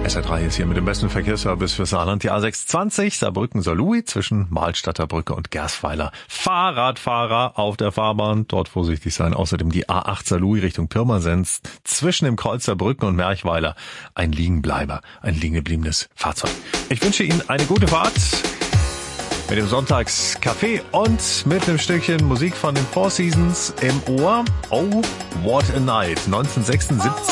SR3 ist hier mit dem besten Verkehrsservice für Saarland. Die A620 Saarbrücken-Saarlouis zwischen Mahlstadter Brücke und Gersweiler. Fahrradfahrer auf der Fahrbahn, dort vorsichtig sein. Außerdem die A8 Saarlouis Richtung Pirmasens zwischen dem Kreuz Saarbrücken und Merchweiler. Ein Liegenbleiber, ein liegengebliebenes Fahrzeug. Ich wünsche Ihnen eine gute Fahrt mit dem Sonntagskaffee und mit einem Stückchen Musik von den Four Seasons im Ohr. Oh, what a night, 1976.